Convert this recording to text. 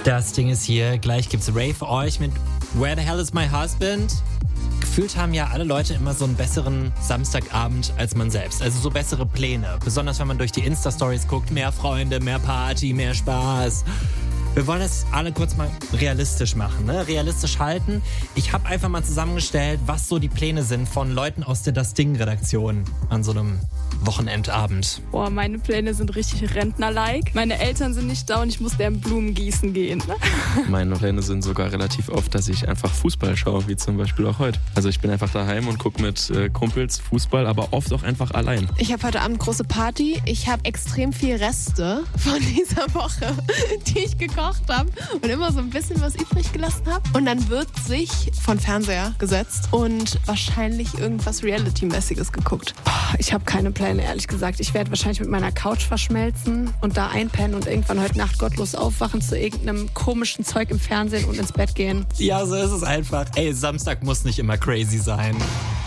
Das Ding ist hier, gleich gibt's Ray für euch mit Where the Hell is my husband? Gefühlt haben ja alle Leute immer so einen besseren Samstagabend als man selbst. Also so bessere Pläne. Besonders wenn man durch die Insta-Stories guckt. Mehr Freunde, mehr Party, mehr Spaß. Wir wollen das alle kurz mal realistisch machen, ne? Realistisch halten. Ich habe einfach mal zusammengestellt, was so die Pläne sind von Leuten aus der Das Ding-Redaktion an so einem Wochenendabend. Boah, meine Pläne sind richtig Rentner-like. Meine Eltern sind nicht da und ich muss deren Blumen gießen gehen. Meine Pläne sind sogar relativ oft, dass ich einfach Fußball schaue, wie zum Beispiel auch heute. Also ich bin einfach daheim und gucke mit Kumpels Fußball, aber oft auch einfach allein. Ich habe heute Abend große Party. Ich habe extrem viel Reste von dieser Woche, die ich gekocht habe und immer so ein bisschen was übrig gelassen habe. Und dann wird sich vor den Fernseher gesetzt und wahrscheinlich irgendwas Reality-mäßiges geguckt. Ich habe keine Pläne, ehrlich gesagt. Ich werde wahrscheinlich mit meiner Couch verschmelzen und da einpennen und irgendwann heute Nacht gottlos aufwachen zu irgendeinem komischen Zeug im Fernsehen und ins Bett gehen. Ja, so ist es einfach. Ey, Samstag muss nicht immer crazy sein.